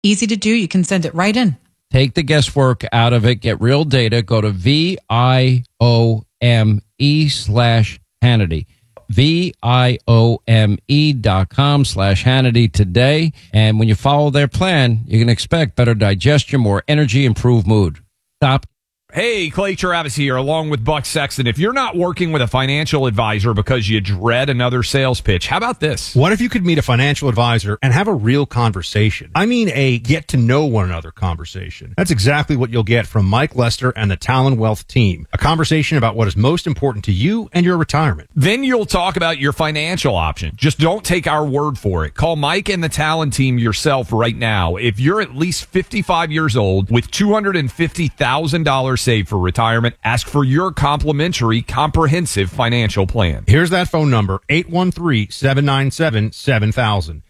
Easy to do. You can send it right in. Take the guesswork out of it. Get real data. Go to VIOME/Hannity. VIOME.com/Hannity today. And when you follow their plan, you can expect better digestion, more energy, improved mood. Stop. Hey, Clay Travis here, along with Buck Sexton. If you're not working with a financial advisor because you dread another sales pitch, how about this? What if you could meet a financial advisor and have a real conversation? I mean, a get to know one another conversation. That's exactly what you'll get from Mike Lester and the Talon Wealth team. A conversation about what is most important to you and your retirement. Then you'll talk about your financial option. Just don't take our word for it. Call Mike and the Talon team yourself right now. If you're at least 55 years old with $250,000 saved for retirement, ask for your complimentary comprehensive financial plan. Here's that phone number, 813-797-7000.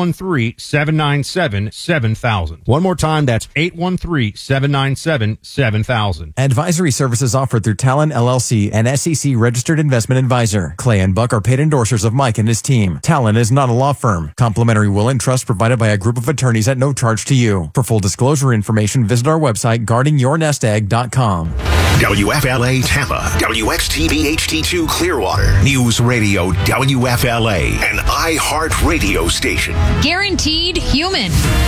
813-797-7000. One more time, that's 813-797-7000. Advisory services offered through Talon LLC, an SEC registered investment advisor. Clay and Buck are paid endorsers of Mike and his team. Talon is not a law firm. Complimentary will and trust provided by a group of attorneys at no charge to you. For full disclosure information, visit our website, guardingyournestegg.com. WFLA Tampa, WXTV HD2 Clearwater, News Radio WFLA, an iHeart radio station. Guaranteed human.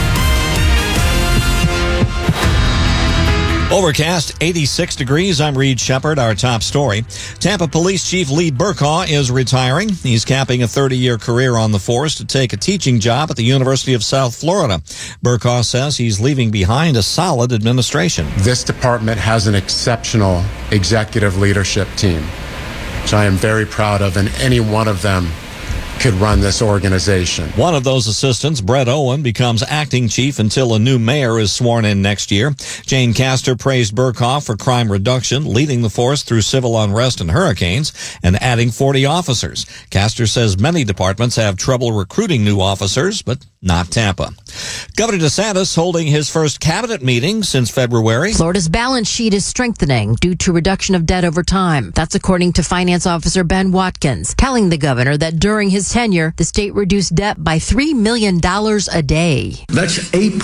Overcast, 86 degrees. I'm Reed Shepard. Our top story. Tampa Police Chief Lee Burkaw is retiring. He's capping a 30-year career on the force to take a teaching job at the University of South Florida. Burkaw says he's leaving behind a solid administration. This department has an exceptional executive leadership team, which I am very proud of, and any one of them could run this organization. One of those assistants, Brett Owen, becomes acting chief until a new mayor is sworn in next year. Jane Castor praised Burkaw for crime reduction, leading the force through civil unrest and hurricanes, and adding 40 officers. Castor says many departments have trouble recruiting new officers, but not Tampa. Governor DeSantis holding his first cabinet meeting since February. Florida's balance sheet is strengthening due to reduction of debt over time. That's according to Finance Officer Ben Watkins, telling the governor that during his tenure, the state reduced debt by $3 million a day. That's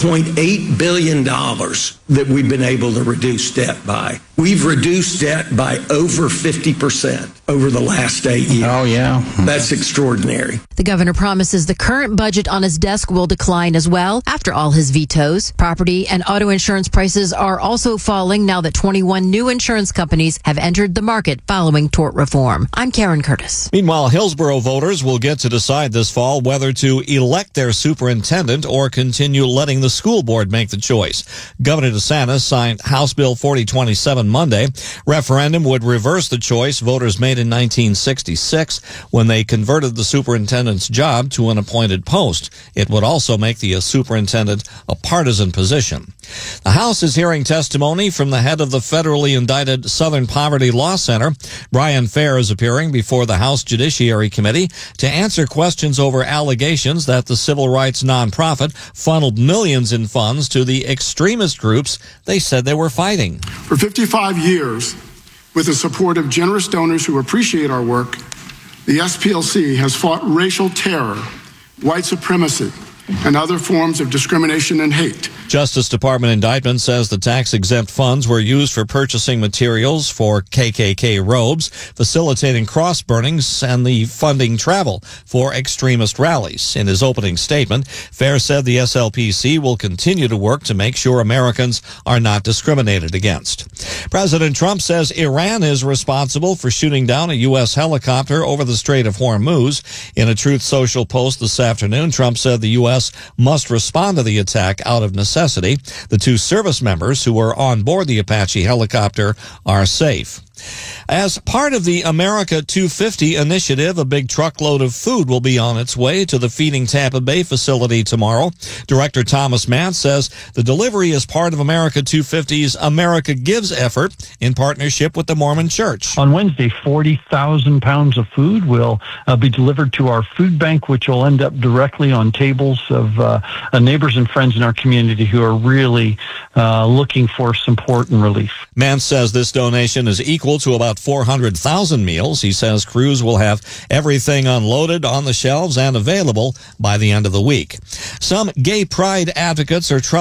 $8.8 billion that we've been able to reduce debt by. We've reduced debt by over 50% over the last 8 years. Oh, yeah. That's extraordinary. The governor promises the current budget on his desk will decline as well after all his vetoes. Property and auto insurance prices are also falling now that 21 new insurance companies have entered the market following tort reform. I'm Karen Curtis. Meanwhile, Hillsborough voters will get to decide this fall whether to elect their superintendent or continue letting the school board make the choice. Governor DeSantis signed House Bill 4027 Monday. Referendum would reverse the choice voters made in 1966 when they converted the superintendent's job to an appointed post. It would also make the superintendent a partisan position. The House is hearing testimony from the head of the federally indicted Southern Poverty Law Center. Brian Fair is appearing before the House Judiciary Committee to answer questions over allegations that the civil rights nonprofit funneled millions in funds to the extremist groups they said they were fighting. For 55 years, with the support of generous donors who appreciate our work, the SPLC has fought racial terror, white supremacy, and other forms of discrimination and hate. Justice Department indictment says the tax-exempt funds were used for purchasing materials for KKK robes, facilitating cross-burnings, and the funding travel for extremist rallies. In his opening statement, Fair said the SLPC will continue to work to make sure Americans are not discriminated against. President Trump says Iran is responsible for shooting down a U.S. helicopter over the Strait of Hormuz. In a Truth Social post this afternoon, Trump said the U.S. must respond to the attack out of necessity. The two service members who were on board the Apache helicopter are safe. As part of the America 250 initiative, a big truckload of food will be on its way to the Feeding Tampa Bay facility tomorrow. Director Thomas Mantz says the delivery is part of America 250's America Gives effort in partnership with the Mormon Church. On Wednesday, 40,000 pounds of food will be delivered to our food bank, which will end up directly on tables of neighbors and friends in our community who are really looking for support and relief. Mance says this donation is equal to about 400,000 meals. He says crews will have everything unloaded on the shelves and available by the end of the week. Some gay pride advocates are troubled